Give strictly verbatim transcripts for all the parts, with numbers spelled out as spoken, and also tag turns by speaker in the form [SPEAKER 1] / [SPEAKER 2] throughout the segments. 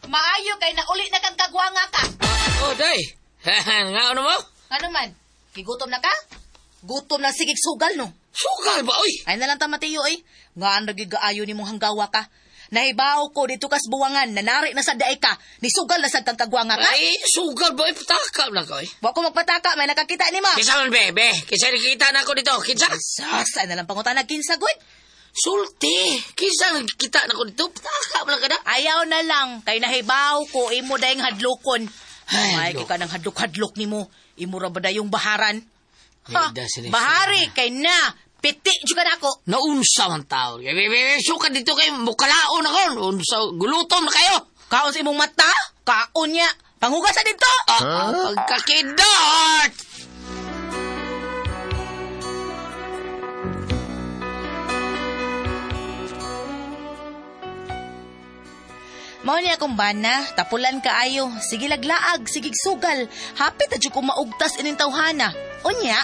[SPEAKER 1] Maayo kay nauli na kang kagwanga ka.
[SPEAKER 2] Oh, day. Nga ano mo?
[SPEAKER 1] Ano man? Gigutom na ka? Gutom na sigig sugal, no?
[SPEAKER 2] Sugal ba, oy?
[SPEAKER 1] Ay nalang tamatiyo, eh. Nga ang nagigaayo ni mong hanggawa ka. Nahibaw ko dito kas buwangan, nanari na sa daay ka, ni sugal na sa kang kagwanga ka.
[SPEAKER 2] Ay, sugal ba, pataka na ko, eh.
[SPEAKER 1] Wa ko magpataka, may nakakita ni ma.
[SPEAKER 2] Kinsa man, bebe? Kinsa nakikita na ako dito? Kinsa?
[SPEAKER 1] Sus, ay nalang pangutan na kinsa, good.
[SPEAKER 2] Sulti. Kinsa nakikita na ako dito? Pataka mo lang ka na.
[SPEAKER 1] Ayaw na lang, kay nahibaw ko, imo dayong hadlokon.
[SPEAKER 2] Ay,
[SPEAKER 1] May
[SPEAKER 2] hadlok.
[SPEAKER 1] ka ng hadlok-hadlok ni mo. Imo ra ba dayong baharan? Ha,
[SPEAKER 2] May dasin-
[SPEAKER 1] bahari, kay na. Piti juga na ako.
[SPEAKER 2] Naunsa man tao. Bebe, bebe, suka dito kayo. Mukalaon ako. Unsa, gulutom na kayo.
[SPEAKER 1] Kaon sa imong mata? Kaon niya. Panghugas sa dito.
[SPEAKER 2] Ah, huh? Pagkakidot!
[SPEAKER 1] Mao ni akong bana, tapulan kaayo. Sige laglaag, sige sugal. Hapit na dyan ko maugtas ining tawhana. Unya?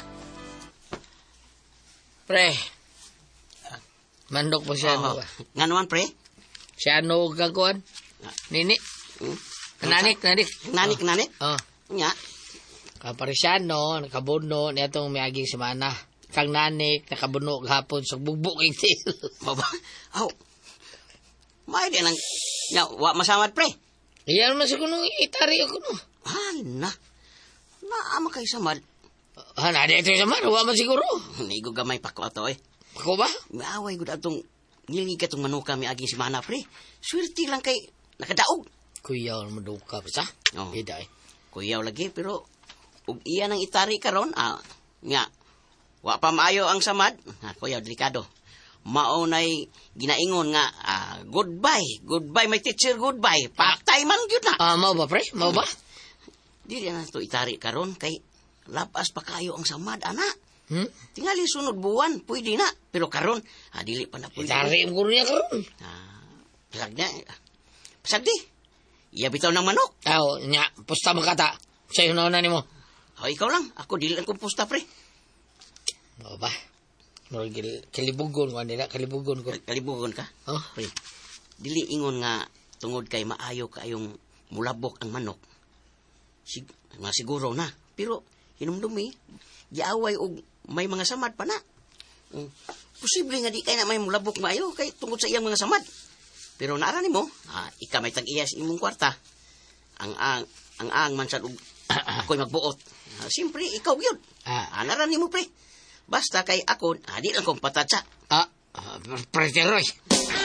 [SPEAKER 2] Pre. Mandok po siya, ano
[SPEAKER 3] Oh,
[SPEAKER 2] ba?
[SPEAKER 3] nga naman, pre?
[SPEAKER 2] Siya, ano, gagawin? Nini?
[SPEAKER 3] Hmm?
[SPEAKER 2] Nanik, nanik.
[SPEAKER 3] Nanik, nanik?
[SPEAKER 2] Oh.
[SPEAKER 3] Nga.
[SPEAKER 2] Kaparisyano, nakabuno, niya itong may aging semana. Kang nanik, nakabuno, gahapon, sa bugbuk yung til.
[SPEAKER 3] Baba. Oh. May din ang... Nga, wa masamad, pre.
[SPEAKER 2] Iyan naman siguro nung itari ako, no?
[SPEAKER 3] Hala. Naama kay samad.
[SPEAKER 2] Ah, nadi ito yung man, huwa man siguro.
[SPEAKER 3] Naigo gamay pa ko ato, eh.
[SPEAKER 2] Ako ba?
[SPEAKER 3] Maaway gud atong ngilig atong manuka mi aging si Mana, pre. Swerte lang kay nakadaog.
[SPEAKER 2] Kuya, maduka pa sa?
[SPEAKER 3] Oh.
[SPEAKER 2] Ida eh.
[SPEAKER 3] Kuyaw lagi, pero ug iya nang itari karon, ah, nga, wa pa maayo ang samad. Ah, kuyaw, delikado. Maunay ginaingon nga, ah, goodbye, goodbye, my teacher, goodbye. Patay man gyud na.
[SPEAKER 2] Ah, mau ba, pre? Mau ba?
[SPEAKER 3] Dili na to itari karon kay lapas pa kayo ang samad, ana.
[SPEAKER 2] Hmm?
[SPEAKER 3] Tingali sunod buwan, pwede na. Pero karon, ah, dili pa na pwede.
[SPEAKER 2] Itari mo niya karon.
[SPEAKER 3] Ah, pasag na. Pasag di. Iya bitaw ng manok.
[SPEAKER 2] Aw, nya, pusta makata. Sa'yo na ni mo.
[SPEAKER 3] Oh, ikaw lang. Ako dili lang kumpusta, pre.
[SPEAKER 2] Mau ba? Murag kalibugon ko nila, kalibugon ko.
[SPEAKER 3] Kalibugon ka.
[SPEAKER 2] Oh,
[SPEAKER 3] Pre, dili ingon nga tungod kay maayo kayong mulabok ang manok. Sig nga siguro na. Pero hinumdumi, giaway og may mga samad pa na. Mm. Posible nga di kay na may mulabok maayo kay tungod sa iyang mga samad. Pero naara nimo, ah, ika may tag-iyas imong kwarta. Ang ang ang ang man sad og ako'y magbuot. Ah, Siyempre, ikaw yun.
[SPEAKER 2] Ah.
[SPEAKER 3] Ah, naara nimo, pre. Basta kay ako, ah, di lang kong patatsa.
[SPEAKER 2] ah, ah, pre, Roy.